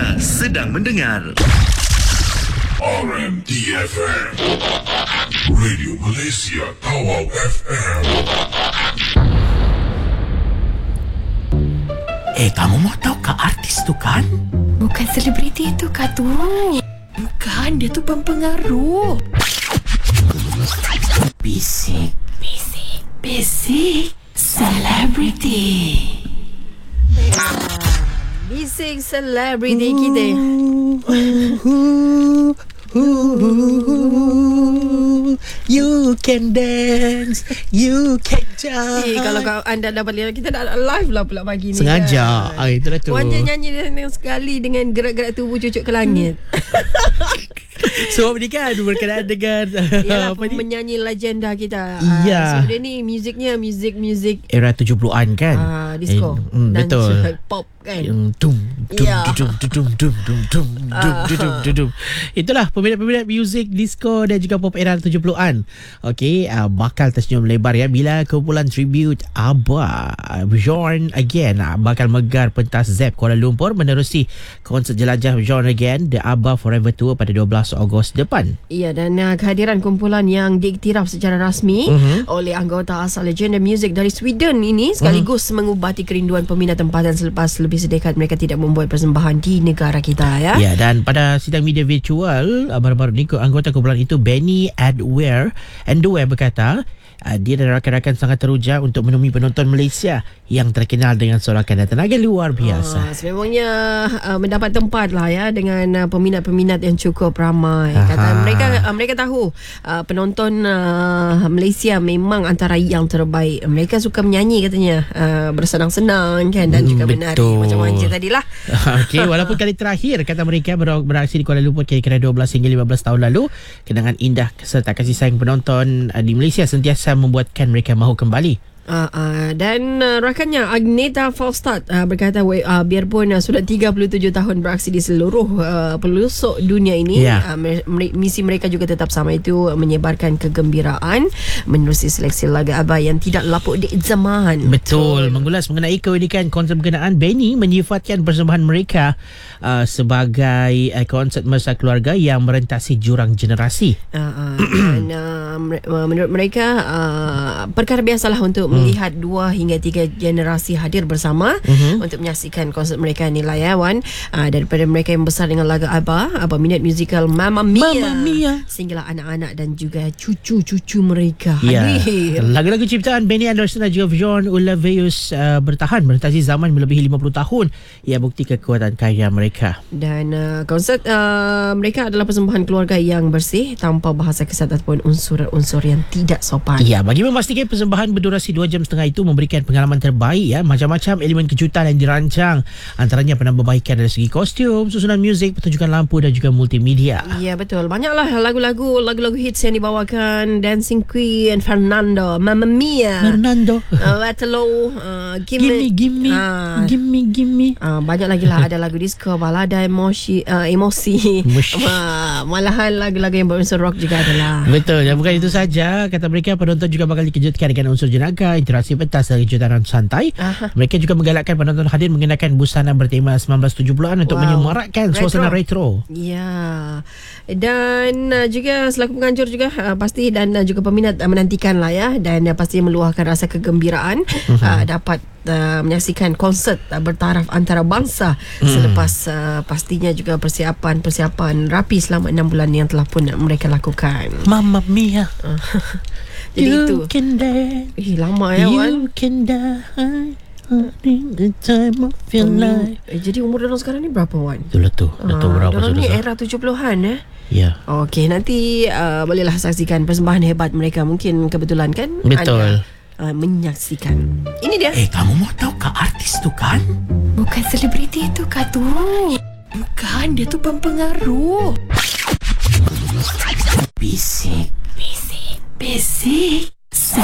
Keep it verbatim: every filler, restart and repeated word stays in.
Anda sedang mendengar R M D F M, Radio Malaysia Tawau F M. Eh, kamu mau tahu kak artis tu kan? Bukan selebriti itu kak tu. Bukan, dia tu pempengaruh. Bisik, Bisik, bisik, selebriti. Bisik selebriti kita. You can dance, you can jump. Eh, kalau kau, anda dapat lihat, kita dah live lah pula pagi ni. Sengaja. Kan? Ah, itulah tu. Wanja nyanyi dengan sekali dengan gerak-gerak tubuh cucuk ke langit. Sebab ni kan berkenaan dengan Yalah, apa ni? menyanyi legenda kita. Ya. Uh, so dia ni muziknya muzik-muzik Era tujuh puluhan kan? uh, disco Eh, mm, dan betul. pop kan. Yang dum dum Ya. dum dum dum dum dum dum dum dum dum. Itulah peminat-peminat muzik disco dan juga pop era tujuh puluhan. Okey, uh, bakal tersenyum lebar ya bila kumpulan tribute ABBA Born Again uh, bakal megar pentas Zepp Kuala Lumpur menerusi konsert jelajah Born Again The ABBA Forever Tour pada dua belas Ogos depan. Ya, dan uh, kehadiran kumpulan yang diiktiraf secara rasmi Uh-huh. oleh anggota asal legenda muzik dari Sweden ini sekaligus uh-huh. mengubati kerinduan peminat tempatan selepas lebih sedekat mereka tidak membuat persembahan di negara kita ya. Ya, dan pada sidang media virtual uh, baru-baru ni anggota kumpulan itu Benny Adware Andware berkata uh, dia dan rakan-rakan sangat teruja untuk menemui penonton Malaysia yang terkenal dengan sorakan dan tenaga luar biasa. Uh, sememangnya uh, mendapat tempat lah ya dengan uh, peminat-peminat yang cukup ramai. Aha. Kata mereka uh, mereka tahu uh, penonton uh, Malaysia memang antara yang terbaik. Mereka suka menyanyi katanya, uh, bersenang-senang kan dan Hmm, juga menari betul. macam manja tadilah. Okey, walaupun kali terakhir kata mereka ber- beraksi di Kuala Lumpur kira-kira dua belas hingga lima belas tahun lalu, kenangan indah serta kasih sayang penonton uh, di Malaysia sentiasa membuatkan mereka mahu kembali. Uh, uh, dan uh, rakannya Agneta Falstad uh, berkata uh, biarpun uh, sudah tiga puluh tujuh tahun beraksi di seluruh uh, pelosok dunia ini, Ya. uh, mer- misi mereka juga tetap sama, itu uh, menyebarkan kegembiraan menerusi seleksi lagu ABBA yang tidak lapuk di zaman. Betul. Mengulas mengenai keunikan konsert berkenaan, Benny menyifatkan persembahan mereka uh, sebagai uh, konsert mesra keluarga yang merentasi jurang generasi. Uh, uh, dan uh, mer- uh, menurut mereka uh, perkara biasalah untuk hmm. melihat dua hingga tiga generasi hadir bersama uh-huh. untuk menyaksikan konsert mereka ni lah ya Wan. Uh, daripada mereka yang besar dengan lagu ABBA, ABBA minat musikal Mamma Mia, Mamma Mia, sehinggalah anak-anak dan juga cucu-cucu mereka ya. hadir. Lagu-lagu ciptaan Benny Anderson dan juga Bjorn Ulvaeus uh, bertahan merentasi zaman melebihi lima puluh tahun. Ia bukti kekuatan karya mereka. Dan uh, konsert uh, mereka adalah persembahan keluarga yang bersih tanpa bahasa kesat ataupun unsur-unsur yang tidak sopan. Ya, bagi memastikan persembahan berdurasi dua jam setengah itu memberikan pengalaman terbaik ya, macam-macam elemen kejutan yang dirancang, antaranya penambahbaikan dari segi kostum, susunan muzik, pertunjukan lampu dan juga multimedia. Ya, betul. Banyaklah lagu-lagu lagu-lagu hits yang dibawakan. Dancing Queen, Fernando, Mamma Mia, Fernando, uh, Waterloo, uh, Gimme, gimme, gimme, uh, gimme, gimme. Uh, banyak lagi lah. Ada lagu disco, balada, emosi, uh, emosi. Emosi. uh, malahan lagu-lagu yang berunsur rock juga adalah. Betul, dan bukan itu saja, kata mereka penonton juga bakal dikejutkan dengan unsur jenaka, interaksi pentas dan kejutan santai. Aha. Mereka juga menggalakkan penonton hadir mengenakan busana bertema sembilan belas tujuh puluhan untuk Wow. menyemarakkan suasana retro. Ya. Dan uh, juga selaku penganjur juga uh, pasti dan uh, juga peminat uh, menantikan lah ya, dan uh, pasti meluahkan rasa kegembiraan uh, dapat uh, menyaksikan konsert uh, bertaraf antara bangsa hmm. selepas uh, pastinya juga persiapan-persiapan rapi selama enam bulan yang telah pun mereka lakukan. Mamma Mia. Jadi you itu. can dance. Eh, lama ya Wan. You can die in the time of your Oh, life. eh, jadi umur dorang sekarang ni berapa Wan? Itulah tu. Dah tahu berapa dorang ni sudah. era tujuh puluhan eh. Ya. Okey, nanti uh, bolehlah saksikan persembahan hebat mereka. Mungkin kebetulan kan Betul. anda uh, menyaksikan. Ini dia. Eh, kamu mau tahu kak artis tu kan? Bukan selebriti itu kak tu. Bukan, dia tu pempengaruh. Bisik, Bisik, bisik.